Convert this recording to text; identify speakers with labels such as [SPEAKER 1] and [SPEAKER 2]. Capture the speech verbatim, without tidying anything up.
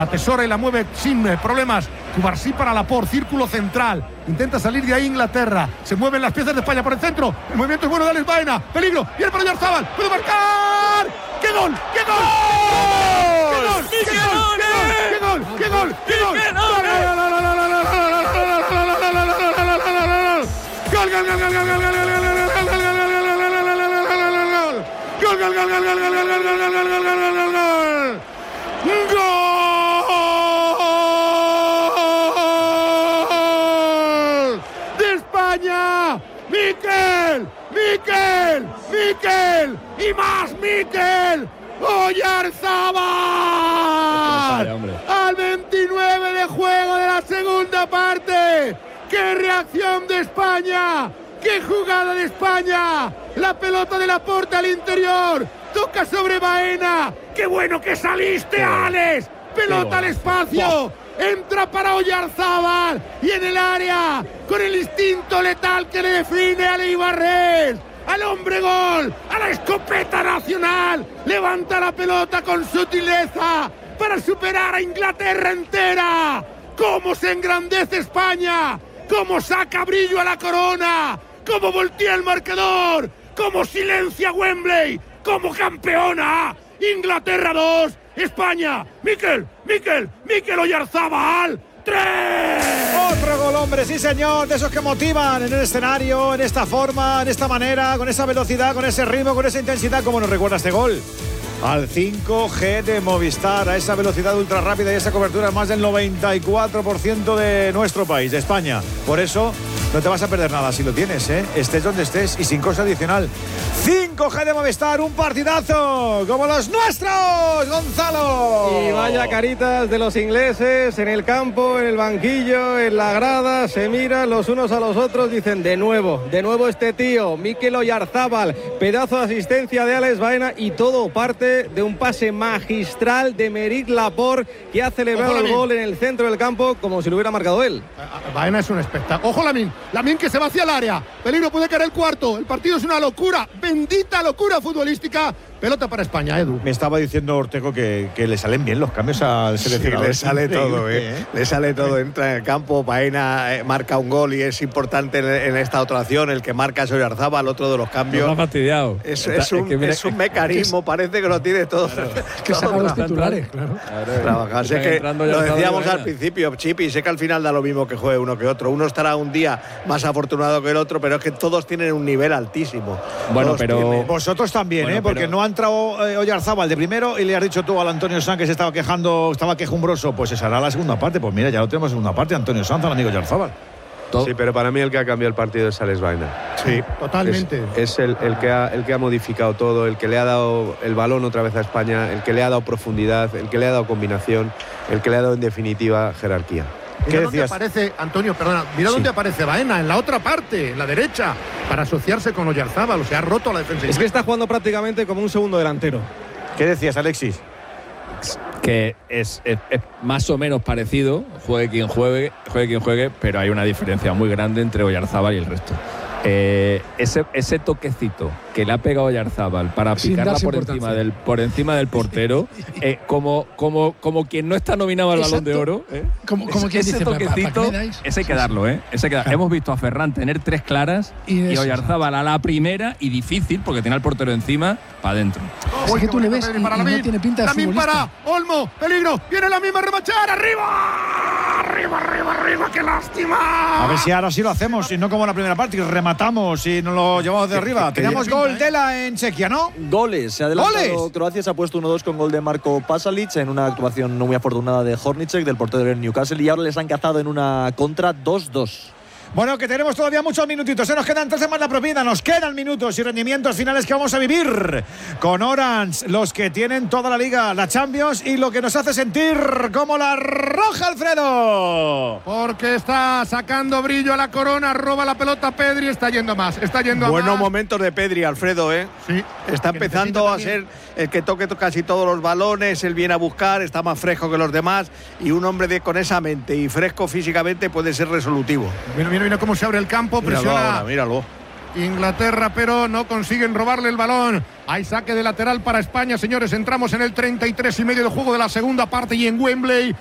[SPEAKER 1] Atesora y la mueve sin eh, problemas. Cubarsí para Laporte, círculo central. Intenta salir de ahí Inglaterra. Se mueven las piezas de España por el centro. El movimiento es bueno de Alex Baena. Peligro. Viene para Oyarzabal. Puede marcar. ¡Qué gol! ¡Qué gol! ¡Qué gol! ¡Qué gol! ¡Qué gol! ¡Qué gol! ¡Qué gol! ¡Gol, gol, gol, gol, gol, ¡Mikel! ¡Mikel! ¡Mikel! ¡Y más Mikel! ¡Oyarzabal! Al veintinueve de juego de la segunda parte. ¡Qué reacción de España! ¡Qué jugada de España! La pelota de Laporte al interior. Toca sobre Baena. ¡Qué bueno que saliste, Alex! Pelota al espacio. Entra para Oyarzabal y en el área, con el instinto letal que le define a Leibarrés, al hombre gol, a la escopeta nacional, levanta la pelota con sutileza para superar a Inglaterra entera. ¡Cómo se engrandece España! ¡Cómo saca brillo a la corona! ¡Cómo voltea el marcador! ¡Cómo silencia Wembley! ¡Cómo campeona! Inglaterra dos, España, Mikel, Mikel, Mikel Oyarzabal, tres.
[SPEAKER 2] Otro gol, hombre, sí señor, de esos que motivan en el escenario, en esta forma, en esta manera, con esa velocidad, con ese ritmo, con esa intensidad. ¿Cómo nos recuerda este gol? Al cinco G de Movistar, a esa velocidad ultra rápida y esa cobertura más del noventa y cuatro por ciento de nuestro país, de España. Por eso no te vas a perder nada si lo tienes, ¿eh? Estés donde estés y sin coste adicional. cinco G de Movistar, un partidazo como los nuestros, Gonzalo.
[SPEAKER 3] Y vaya caritas de los ingleses en el campo, en el banquillo, en la grada, se miran los unos a los otros, dicen de nuevo, de nuevo este tío, Mikel Oyarzabal, pedazo de asistencia de Alex Baena y todo parte de un pase magistral de Aymeric Laporte, que ha celebrado el gol en el centro del campo como si lo hubiera marcado él.
[SPEAKER 1] Baena es un espectáculo. Ojo Lamine, Lamine que se va hacia el área. Peligro, puede caer el cuarto. El partido es una locura, bendita locura futbolística. Pelota para España, Edu.
[SPEAKER 2] Me estaba diciendo Ortego que, que le salen bien los cambios al seleccionador.
[SPEAKER 4] Sí, le sale todo, ¿eh? ¿eh? Le sale todo. Entra en el campo, Baena eh, marca un gol y es importante en, en esta otra acción. El que marca es Oyarzabal, otro de los cambios.
[SPEAKER 5] Nos ha fastidiado.
[SPEAKER 4] Es, es, un, es, que es un mecanismo, es, parece que lo tiene todo.
[SPEAKER 6] Claro, que sacan los titulares, claro.
[SPEAKER 4] Trabajar. Sé que lo decíamos al principio, Chipi, sé que al final da lo mismo que juegue uno que otro. Uno estará un día más afortunado que el otro, pero es que todos tienen un nivel altísimo.
[SPEAKER 5] Bueno,
[SPEAKER 4] todos
[SPEAKER 5] pero
[SPEAKER 4] tienen.
[SPEAKER 2] Vosotros también,
[SPEAKER 5] bueno,
[SPEAKER 2] ¿eh? Porque
[SPEAKER 5] pero...
[SPEAKER 2] no ha entrado eh, Oyarzabal de primero y le has dicho tú al Antonio Sanz que se estaba quejando, estaba quejumbroso. Pues esa será la segunda parte. Pues mira, ya lo tenemos en segunda parte, Antonio Sanz, al amigo Oyarzabal.
[SPEAKER 7] Sí, pero para mí el que ha cambiado el partido es Alex Baena.
[SPEAKER 1] Sí, totalmente.
[SPEAKER 7] Es, es el, el, que ha, el que ha modificado todo, el que le ha dado el balón otra vez a España, el que le ha dado profundidad, el que le ha dado combinación, el que le ha dado en definitiva jerarquía.
[SPEAKER 1] Mira dónde aparece, Antonio, perdona, mira sí. dónde aparece Baena, en la otra parte, en la derecha, para asociarse con Oyarzabal, o sea, ha roto la defensa.
[SPEAKER 3] Es que está jugando prácticamente como un segundo delantero.
[SPEAKER 2] ¿Qué decías, Alexis?
[SPEAKER 5] Que es, es, es más o menos parecido, juegue quien juegue, juegue quien juegue, pero hay una diferencia muy grande entre Oyarzabal y el resto. Eh, ese, ese toquecito que le ha pegado Oyarzabal para picarla por encima, del, por encima del portero, eh, como, como, como quien no está nominado al Balón de Oro, ¿eh?
[SPEAKER 6] como, como
[SPEAKER 5] ese, ese
[SPEAKER 6] dice,
[SPEAKER 5] toquecito,
[SPEAKER 6] ¿para, para
[SPEAKER 5] ese hay que darlo, ¿eh? Ese hay que dar. Claro. Hemos visto a Ferran tener tres claras y, y Oyarzabal a la primera, y difícil porque tiene al portero encima, para adentro.
[SPEAKER 6] Oh, es que tú le ves y, y no tiene pinta de
[SPEAKER 1] Lamine para Olmo, peligro, viene la misma remachar, arriba, arriba, arriba, arriba, qué lástima.
[SPEAKER 2] A ver si ahora sí lo hacemos, y no como en la primera parte, que rematamos y nos lo llevamos de arriba. Teníamos gol de la en Chequia, ¿no?
[SPEAKER 8] Goles, se ha adelantado
[SPEAKER 2] ¿Goles?
[SPEAKER 8] Croacia, se ha puesto uno dos con gol de Marko Pasalic en una actuación no muy afortunada de Hornicek, del portero del Newcastle, y ahora les han cazado en una contra dos dos.
[SPEAKER 2] Bueno, que tenemos todavía muchos minutitos. Se nos quedan tres más la propiedad. Nos quedan minutos y rendimientos finales que vamos a vivir con Orange, los que tienen toda la liga, la Champions, y lo que nos hace sentir como la roja, Alfredo.
[SPEAKER 1] Porque está sacando brillo a la corona, roba la pelota Pedri, está yendo más, está yendo a más.
[SPEAKER 4] Buenos momentos de Pedri, Alfredo, ¿eh?
[SPEAKER 1] Sí.
[SPEAKER 4] Está empezando a ser el que toque casi todos los balones, él viene a buscar, está más fresco que los demás, y un hombre de, con esa mente y fresco físicamente puede ser resolutivo.
[SPEAKER 1] Mira, mira, mira cómo se abre el campo, presiona.
[SPEAKER 4] Míralo ahora, míralo.
[SPEAKER 1] Inglaterra, pero no consiguen robarle el balón. Hay saque de lateral para España, señores. Entramos en el treinta y tres y medio de juego de la segunda parte y en Wembley